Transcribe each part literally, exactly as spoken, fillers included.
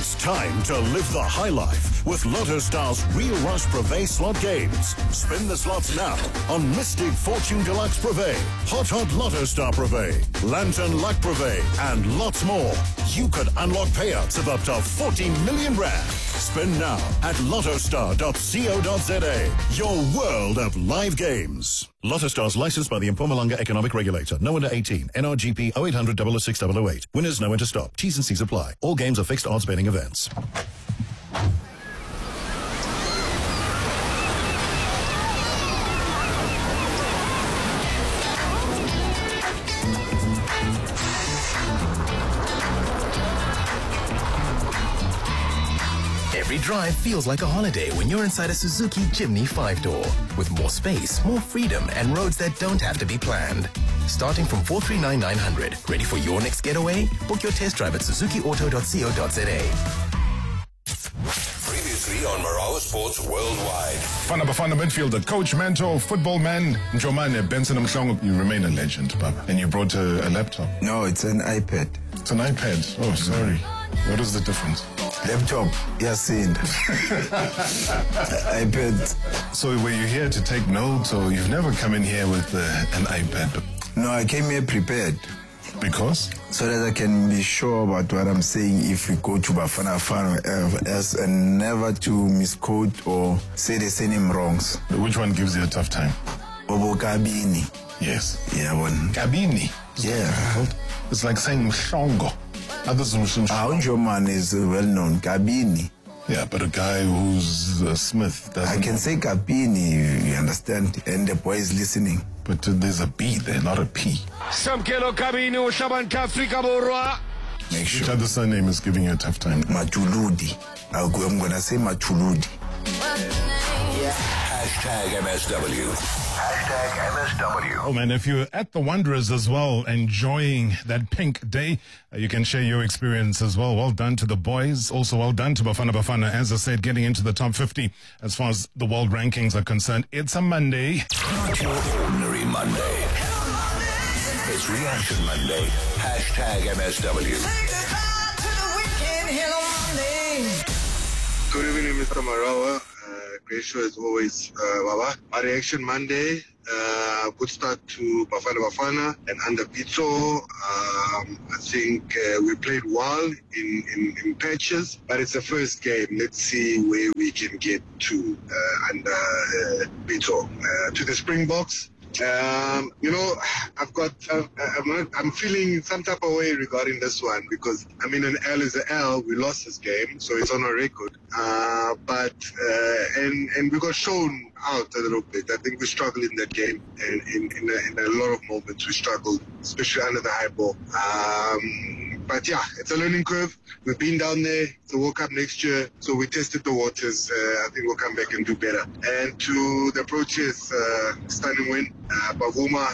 It's time to live the high life with Lotto Star's Real Rush Privé slot games. Spin the slots now on Mystic Fortune Deluxe Privé, Hot Hot Lotto Star Privé, Lantern Luck Privé, and lots more. You could unlock payouts of up to forty million rand. Spin now at lottostar dot co dot za. Your world of live games. Lotto Stars licensed by the Mpumalanga Economic Regulator. No under eighteen. N R G P oh eight hundred, oh oh six, oh oh eight. Winners know when to stop. T's and C's apply. All games are fixed odds betting events. Every drive feels like a holiday when you're inside a Suzuki Jimny five-door. With more space, more freedom, and roads that don't have to be planned. Starting from four three nine nine hundred. Ready for your next getaway? Book your test drive at suzuki auto dot co dot za. Previously on Marawa Sports Worldwide. Fana Bafana midfielder, coach, mentor, football man, Njomane Benson Mhlongo. You remain a legend, Baba. And you brought a, a laptop. No, it's an iPad. It's an iPad. Oh, sorry. What is the difference? Laptop, Yasin. iPad. So were you here to take notes, or you've never come in here with uh, an iPad? No, I came here prepared. Because? So that I can be sure about what I'm saying if we go to Bafana Bafana else, and never to misquote or say the surname wrongs. Which one gives you a tough time? Bobo Kabini. Yes. Yeah, one. Kabini? Yeah. It's like saying Mhlongo. Others Njomane is well known. Kabini. Yeah, but a guy who's a Smith doesn't. I can say Kabini, you, you understand, and the boy is listening. But uh, there's a B there, not a P. Samkelo Kabini Ushaban Afrika Borwa. Make sure. Which other surname is giving you a tough time? Matuludi. I'll go, I'm gonna say Matuludi. Hashtag M S W. Hashtag M S W. Oh man, if you're at the Wanderers as well, enjoying that pink day, uh, you can share your experience as well. Well done to the boys. Also well done to Bafana Bafana. As I said, getting into the top fifty as far as the world rankings are concerned. It's a Monday. Not your ordinary Monday. It's Reaction Monday. Hashtag M S W. Good evening, Mister Marawa. Uh, great show as always, uh, Baba. My Reaction Monday. Uh, good start to Bafana Bafana and under Pitso. Um, I think uh, we played well in, in, in patches, but it's the first game. Let's see where we can get to uh, under uh, Pitso. Uh, to the Springboks. Um, you know, I've got, uh, I'm, not, I'm feeling some type of way regarding this one because, I mean, an L is an L. We lost this game, so it's on our record. Uh, but, uh, and, and we got shown out a little bit. I think we struggled in that game, and in, in, a, in a lot of moments we struggled, especially under the high ball. Um, but yeah, it's a learning curve. We've been down there. It's a World Cup next year, so we tested the waters. Uh, I think we'll come back and do better. And to the Proteas, uh, stunning win. Uh, Bavuma,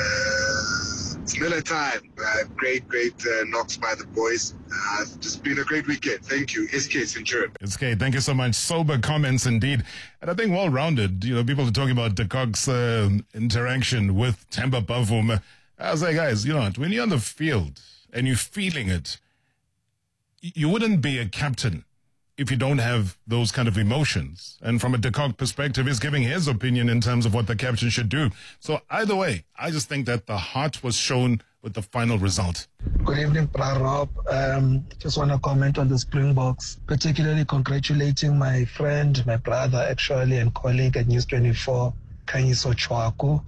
uh, it's Miller time. Uh, great, great uh, knocks by the boys. Uh, it's just been a great weekend. Thank you. S K Centurion. S K, thank you so much. Sober comments indeed. And I think well-rounded. You know, people are talking about de Kock's uh, interaction with Temba Bavuma. I was like, guys, you know what? When you're on the field and you're feeling it, you wouldn't be a captain if you don't have those kind of emotions. And from a de Kock perspective, he's giving his opinion in terms of what the captain should do. So either way, I just think that the heart was shown with the final result. Good evening, Pra Rob. Um, just want to comment on the Springboks, particularly congratulating my friend, my brother actually, and colleague at News twenty-four, Kanyiso Chwaku,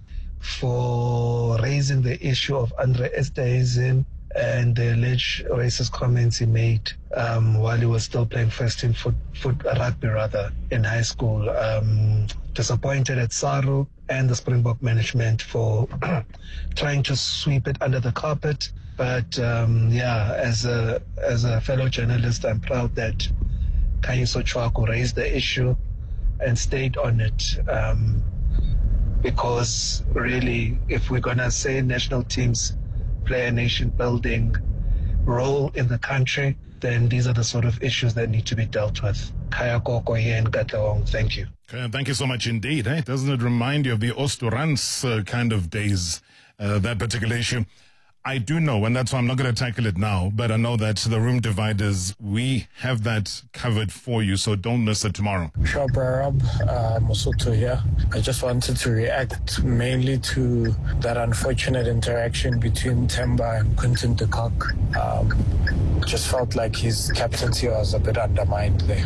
for raising the issue of Andre Esterhuizen and the alleged racist comments he made um, while he was still playing first team foot, foot rugby rather in high school. Um, disappointed at Saru and the Springbok management for trying to sweep it under the carpet. But um, yeah, as a as a fellow journalist, I'm proud that Kanyiso Chwaku raised the issue and stayed on it. Um, because really, if we're gonna say national teams play a nation building role in the country, then these are the sort of issues that need to be dealt with. Kaya Koko here in Katlehong. Thank you. Okay, thank you so much indeed. Eh? Doesn't it remind you of the Osturans uh, kind of days, uh, that particular issue? I do know, and that's why I'm not going to tackle it now, but I know that the room dividers, we have that covered for you, so don't miss it tomorrow. Sure, Rob, uh, Mosotho here. I just wanted to react mainly to that unfortunate interaction between Temba and Quinton de Kock. Um, just felt like his captaincy was a bit undermined there.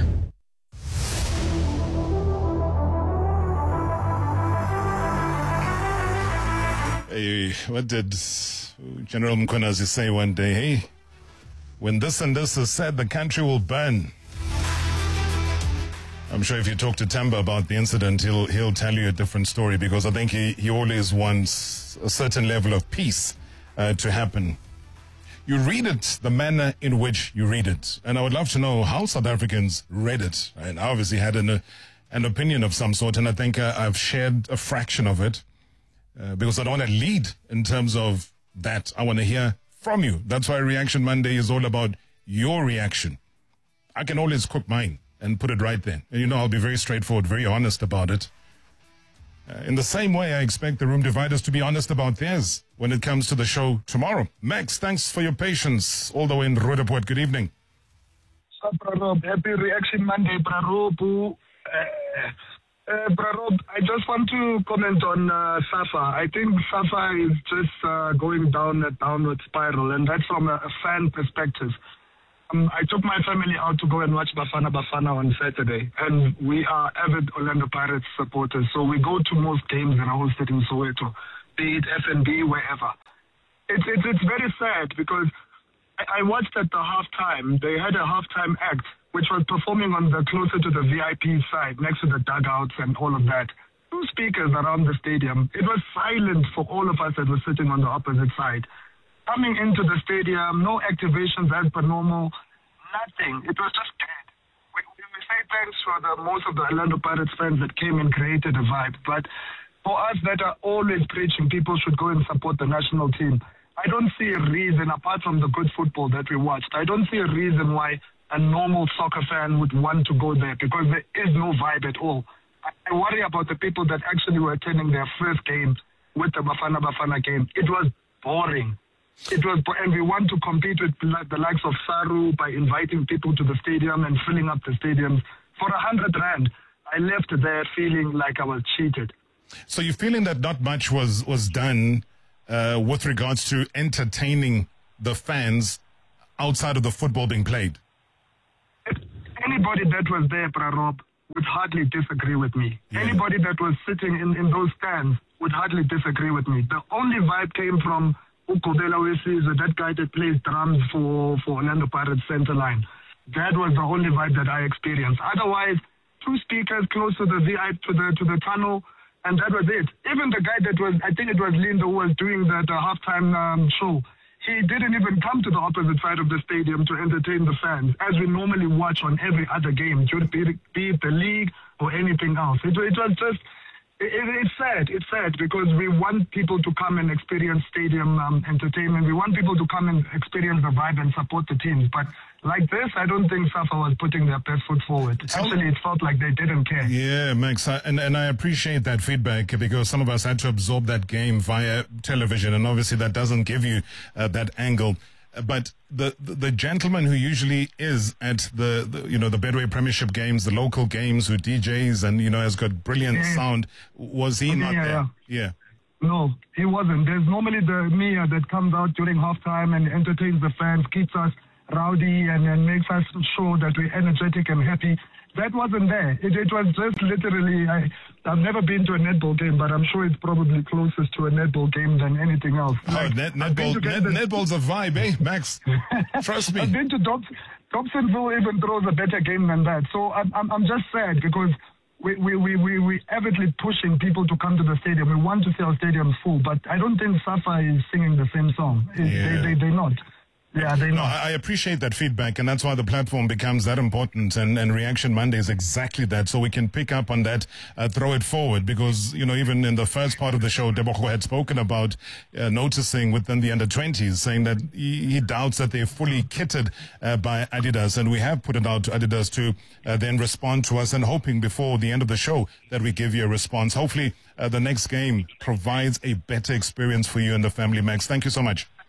Hey, what did General Mkhwanazi say one day? Hey, when this and this is said, the country will burn. I'm sure if you talk to Temba about the incident, he'll he'll tell you a different story, because I think he, he always wants a certain level of peace uh, to happen. You read it the manner in which you read it. And I would love to know how South Africans read it. And I obviously had an, uh, an opinion of some sort, and I think uh, I've shared a fraction of it. Uh, because I don't want to lead in terms of that. I want to hear from you. That's why Reaction Monday is all about your reaction. I can always cook mine and put it right there. And you know, I'll be very straightforward, very honest about it. Uh, in the same way, I expect the room dividers to be honest about theirs when it comes to the show tomorrow. Max, thanks for your patience all the way in Roodepoort. Good evening. Happy Reaction Monday, Prarobu. Uh, Uh, Prarob, I just want to comment on uh, SAFA. I think SAFA is just uh, going down a downward spiral, and that's from a, a fan perspective. Um, I took my family out to go and watch Bafana Bafana on Saturday, and we are avid Orlando Pirates supporters, so we go to most games that are hosted in Soweto, be it F N B, wherever. It's, it's, it's very sad because I, I watched at the halftime. They had a halftime act, which was performing on the closer to the V I P side, next to the dugouts and all of that. Two speakers around the stadium. It was silent for all of us that were sitting on the opposite side. Coming into the stadium, no activations as per normal, nothing. It was just dead. We, we say thanks for the most of the Orlando Pirates fans that came and created a vibe, but for us that are always preaching people should go and support the national team, I don't see a reason, apart from the good football that we watched, I don't see a reason why a normal soccer fan would want to go there, because there is no vibe at all. I worry about the people that actually were attending their first game with the Bafana Bafana game. It was boring. It was, and we want to compete with the likes of Saru by inviting people to the stadium and filling up the stadiums. For a hundred rand, I left there feeling like I was cheated. So you're feeling that not much was, was done uh, with regards to entertaining the fans outside of the football being played? Anybody that was there, Prarob, would hardly disagree with me. Yeah. Anybody that was sitting in, in those stands would hardly disagree with me. The only vibe came from Ukobela Wesiza, that guy that plays drums for, for Orlando Pirates Centerline. That was the only vibe that I experienced. Otherwise, two speakers close to the V I P, to the to the tunnel, and that was it. Even the guy that was, I think it was Lindo, who was doing that uh, halftime um, show, he didn't even come to the opposite side of the stadium to entertain the fans, as we normally watch on every other game, be it the league or anything else. It, it was just, it, it's sad. It's sad because we want people to come and experience stadium um, entertainment. We want people to come and experience the vibe and support the teams. But like this, I don't think SAFA was putting their best foot forward. Actually, it felt like they didn't care. Yeah, Max, I, and, and I appreciate that feedback, because some of us had to absorb that game via television, and obviously that doesn't give you uh, that angle. But the, the the gentleman who usually is at the, the you know the Bedway Premiership games, the local games, who D Js and you know has got brilliant yeah. sound, was he okay, not yeah, there? Yeah. yeah. No, he wasn't. There's normally the Mia that comes out during halftime and entertains the fans, keeps us rowdy and, and makes us show that we're energetic and happy. That wasn't there. It, it was just literally, I, I've never been to a netball game, but I'm sure it's probably closest to a netball game than anything else. Oh, like, net, netball, net, the, netball's a vibe, eh, Max? Trust me. I've been to Dobs, Dobsonville, even throws a better game than that. So I'm, I'm, I'm just sad because we, we, we, we, we avidly pushing people to come to the stadium. We want to see our stadiums full, but I don't think SAFA is singing the same song. It, yeah. they, they, they're not. Yeah, they know. No, I appreciate that feedback, and that's why the platform becomes that important, and, and Reaction Monday is exactly that, so we can pick up on that, uh, throw it forward, because, you know, even in the first part of the show, Debogo had spoken about uh, noticing within the under twenties, saying that he, he doubts that they're fully kitted uh, by Adidas, and we have put it out to Adidas to uh, then respond to us, and hoping before the end of the show that we give you a response. Hopefully, uh, the next game provides a better experience for you and the family, Max. Thank you so much.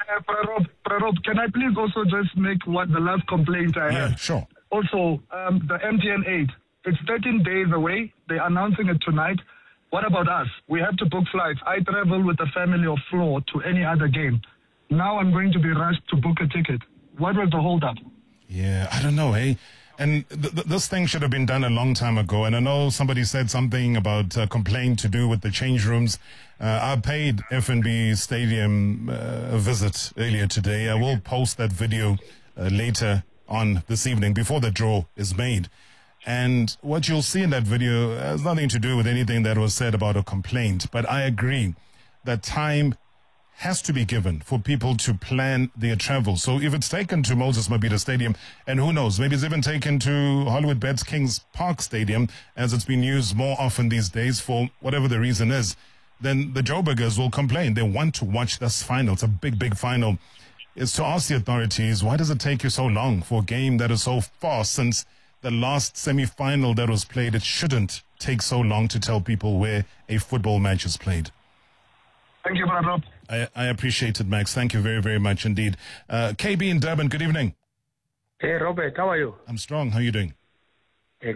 Uh, Prarop, Prarop, can I please also just make what the last complaint I Yeah, have? sure. Also, um, the M T N eight, it's thirteen days away. They're announcing it tonight. What about us? We have to book flights. I travel with a family of four to any other game. Now I'm going to be rushed to book a ticket. What was the holdup? Yeah, I don't know, hey? And th- th- this thing should have been done a long time ago. And I know somebody said something about a complaint to do with the change rooms. Uh, I paid F N B Stadium uh, a visit earlier today. I will post that video uh, later on this evening before the draw is made. And what you'll see in that video has nothing to do with anything that was said about a complaint. But I agree that time has to be given for people to plan their travel. So if it's taken to Moses Mabhida Stadium, and who knows, maybe it's even taken to Hollywood Bets Kings Park Stadium, as it's been used more often these days for whatever the reason is, then the Joburgers will complain. They want to watch this final. It's a big, big final. It's to ask the authorities, why does it take you so long for a game that is so far since the last semi-final that was played? It shouldn't take so long to tell people where a football match is played. Thank you, Prarop. I, I appreciate it, Max. Thank you very, very much indeed. Uh, K B in Durban, good evening. Hey, Robert, how are you? I'm strong. How are you doing? Right,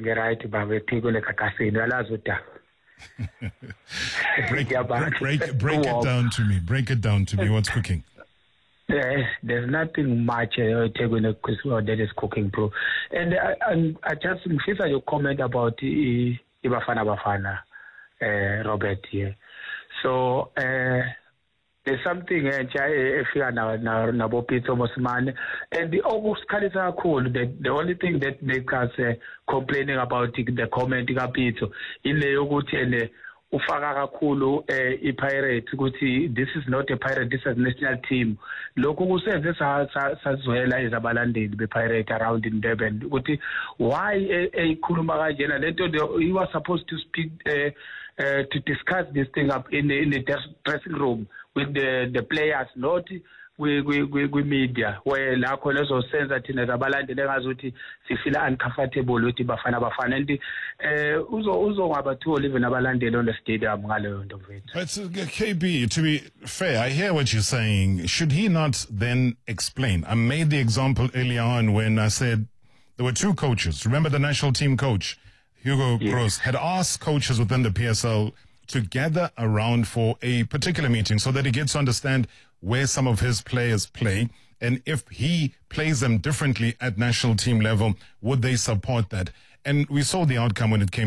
break break, break it down to me. Break it down to me. What's cooking? There's, there's nothing much uh, that is cooking, bro. And I, I, I just since your comment about uh, Ibafana Bafana, uh, Robert here. So uh, there's something if you are now now Pizzo Mosman and the August Kalisa cool. The the only thing that makes us uh, complaining about the comment Pizzo in the Yogut and Ufaka Kulu a pirate. This is not a pirate. This is a national team. Local says this Sazuela is a balandi the pirate around in Durban. Why a Kulumara general? He was supposed to speak. Uh, Uh, to discuss this thing up in the, in the dressing room with the, the players, not with, with, with media, where la college or sense that in the balance the feel uncomfortable with Bafana Bafana and uh uzo uzo abatu live in Abalande on the stadium. But uh, K B, to be fair, I hear what you're saying. Should he not then explain? I made the example earlier on when I said there were two coaches. Remember the national team coach? Hugo yes. Gross had asked coaches within the P S L to gather around for a particular meeting so that he gets to understand where some of his players play, and if he plays them differently at national team level, would they support that? And we saw the outcome when it came